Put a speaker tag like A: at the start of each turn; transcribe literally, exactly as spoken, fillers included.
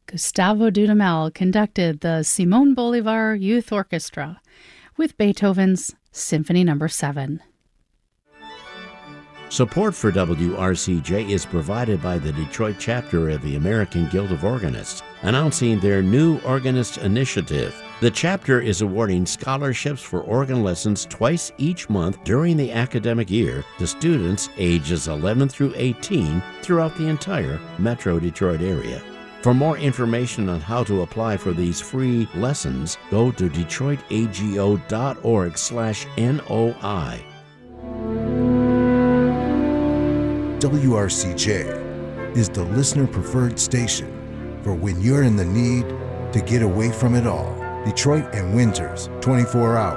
A: Gustavo Dudamel conducted the Simón Bolívar Youth Orchestra with Beethoven's Symphony Number seven.
B: Support for W R C J is provided by the Detroit chapter of the American Guild of Organists, announcing their new Organist Initiative. The chapter is awarding scholarships for organ lessons twice each month during the academic year to students ages eleven through eighteen throughout the entire Metro Detroit area. For more information on how to apply for these free lessons, go to detroitago.org slash NOI.
C: W R C J is the listener-preferred station for when you're in the need to get away from it all. Detroit and Windsor's twenty-four hours.